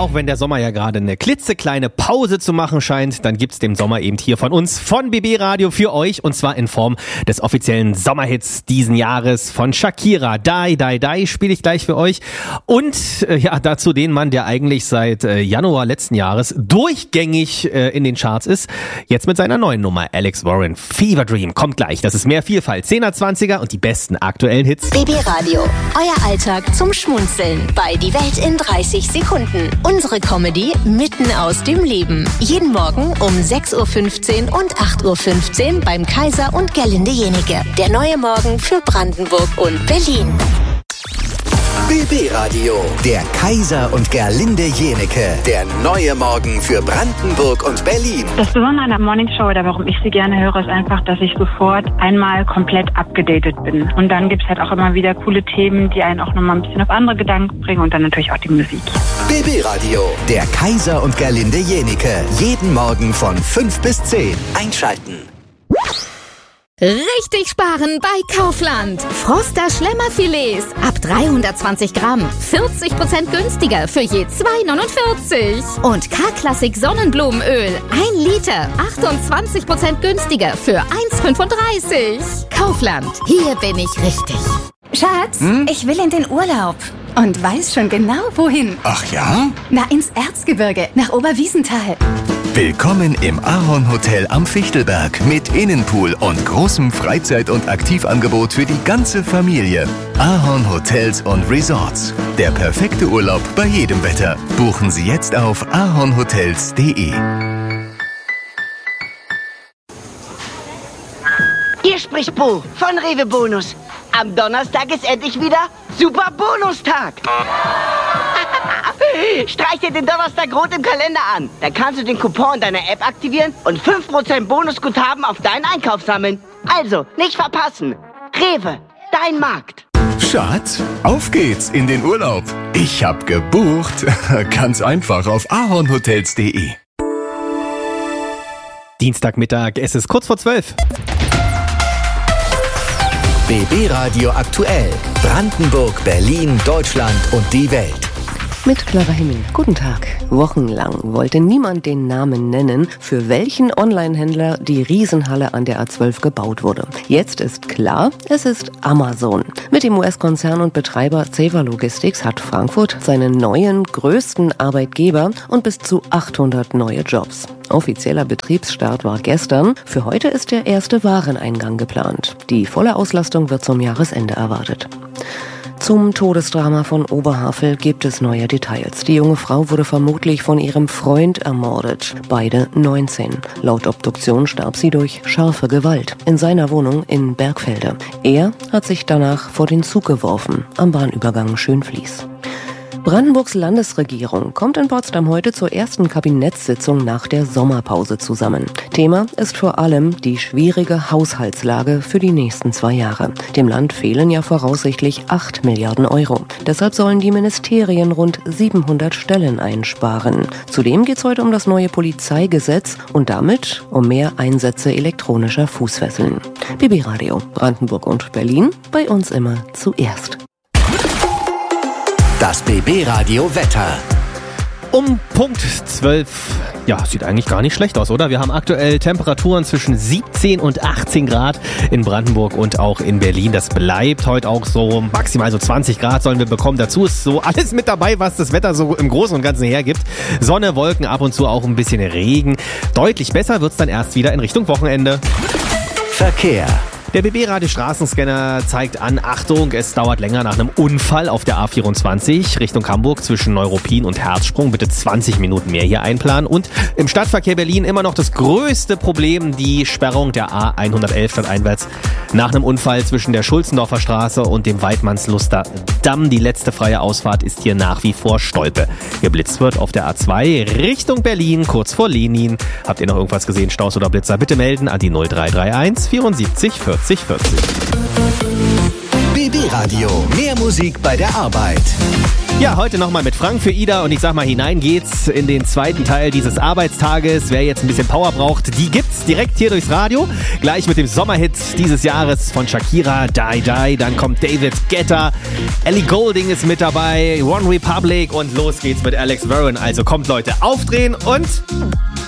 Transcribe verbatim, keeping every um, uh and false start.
auch wenn der Sommer ja gerade eine klitzekleine Pause zu machen scheint, dann gibt's den Sommer eben hier von uns, von B B Radio für euch, und zwar in Form des offiziellen Sommerhits diesen Jahres von Shakira. Die, Die, Die spiele ich gleich für euch. Und äh, ja, dazu den Mann, der eigentlich seit äh, Januar letzten Jahres durchgängig äh, in den Charts ist. Jetzt mit seiner neuen Nummer, Alex Warren, Fever Dream, kommt gleich. Das ist mehr Vielfalt, zehner, zwanziger und die besten aktuellen Hits. B B Radio, euer Alltag zum Schmunzeln bei Die Welt in dreißig Sekunden. Unsere Comedy mitten aus dem Leben. Jeden Morgen um sechs Uhr fünfzehn und acht Uhr fünfzehn beim Kaiser und Gerlinde Jenike. Der neue Morgen für Brandenburg und Berlin. B B Radio, der Kaiser und Gerlinde Jenike, der neue Morgen für Brandenburg und Berlin. Das Besondere an der Morningshow, oder warum ich sie gerne höre, ist einfach, dass ich sofort einmal komplett abgedatet bin. Und dann gibt es halt auch immer wieder coole Themen, die einen auch nochmal ein bisschen auf andere Gedanken bringen, und dann natürlich auch die Musik. B B Radio, der Kaiser und Gerlinde Jenike, jeden Morgen von fünf bis zehn. Einschalten. Richtig sparen bei Kaufland. Froster Schlemmerfilets ab dreihundertzwanzig Gramm. vierzig Prozent günstiger für je zwei neunundvierzig. Und K-Klassik Sonnenblumenöl. ein Liter. achtundzwanzig Prozent günstiger für eins fünfunddreißig. Kaufland. Hier bin ich richtig. Schatz, hm? ich will in den Urlaub. Und weiß schon genau, wohin. Ach ja? Na, ins Erzgebirge, nach Oberwiesenthal. Willkommen im Ahorn Hotel am Fichtelberg mit Innenpool und großem Freizeit- und Aktivangebot für die ganze Familie. Ahorn Hotels und Resorts. Der perfekte Urlaub bei jedem Wetter. Buchen Sie jetzt auf ahornhotels punkt de. Hier spricht Bo von Rewe Bonus. Am Donnerstag ist endlich wieder Super Bonustag. Streich dir den Donnerstag rot im Kalender an. Dann kannst du den Coupon deiner App aktivieren und fünf Prozent Bonusguthaben auf deinen Einkauf sammeln. Also, nicht verpassen. Rewe, dein Markt. Schatz, auf geht's in den Urlaub. Ich hab gebucht. Ganz einfach auf ahornhotels punkt de. Dienstagmittag, es ist kurz vor zwölf. B B Radio aktuell. Brandenburg, Berlin, Deutschland und die Welt. Mit Clara Himmel. Guten Tag. Wochenlang wollte niemand den Namen nennen, für welchen Online-Händler die Riesenhalle an der A zwölf gebaut wurde. Jetzt ist klar, es ist Amazon. Mit dem U S-Konzern und Betreiber Ceva Logistics hat Frankfurt seinen neuen, größten Arbeitgeber und bis zu achthundert neue Jobs. Offizieller Betriebsstart war gestern. Für heute ist der erste Wareneingang geplant. Die volle Auslastung wird zum Jahresende erwartet. Zum Todesdrama von Oberhavel gibt es neue Details. Die junge Frau wurde vermutlich von ihrem Freund ermordet. Beide neunzehn. Laut Obduktion starb sie durch scharfe Gewalt in seiner Wohnung in Bergfelde. Er hat sich danach vor den Zug geworfen, am Bahnübergang Schönfließ. Brandenburgs Landesregierung kommt in Potsdam heute zur ersten Kabinettssitzung nach der Sommerpause zusammen. Thema ist vor allem die schwierige Haushaltslage für die nächsten zwei Jahre. Dem Land fehlen ja voraussichtlich acht Milliarden Euro. Deshalb sollen die Ministerien rund siebenhundert Stellen einsparen. Zudem geht es heute um das neue Polizeigesetz und damit um mehr Einsätze elektronischer Fußfesseln. B B Radio, Brandenburg und Berlin, bei uns immer zuerst. Das B B Radio Wetter. Um Punkt zwölf, ja, sieht eigentlich gar nicht schlecht aus, oder? Wir haben aktuell Temperaturen zwischen siebzehn und achtzehn Grad in Brandenburg und auch in Berlin. Das bleibt heute auch so, maximal so zwanzig Grad sollen wir bekommen. Dazu ist so alles mit dabei, was das Wetter so im Großen und Ganzen hergibt. Sonne, Wolken, ab und zu auch ein bisschen Regen. Deutlich besser wird's dann erst wieder in Richtung Wochenende. Verkehr. Der B B-Radio Straßenscanner zeigt an, Achtung, es dauert länger nach einem Unfall auf der A vierundzwanzig Richtung Hamburg zwischen Neuruppin und Herzsprung. Bitte zwanzig Minuten mehr hier einplanen. Und im Stadtverkehr Berlin immer noch das größte Problem, die Sperrung der A hundertelf stadteinwärts nach einem Unfall zwischen der Schulzendorfer Straße und dem Weidmannsluster Damm. Die letzte freie Ausfahrt ist hier nach wie vor Stolpe. Geblitzt wird auf der A zwei Richtung Berlin, kurz vor Lenin. Habt ihr noch irgendwas gesehen, Staus oder Blitzer? Bitte melden an die null drei drei eins vierundsiebzig vierzig vierzig. B B Radio, mehr Musik bei der Arbeit. Ja, heute nochmal mit Frank für Ida und ich sag mal, hinein geht's in den zweiten Teil dieses Arbeitstages. Wer jetzt ein bisschen Power braucht, die gibt's direkt hier durchs Radio. Gleich mit dem Sommerhit dieses Jahres von Shakira, Die Die. Dann kommt David Guetta, Ellie Goulding ist mit dabei, One Republic und los geht's mit Alex Warren. Also kommt Leute, aufdrehen und